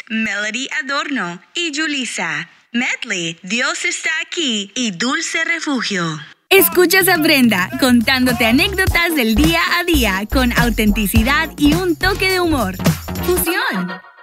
Melody Adorno y Julissa. Medley, Dios está aquí y Dulce Refugio. Escuchas a Brenda contándote anécdotas del día a día con autenticidad y un toque de humor. Fusión.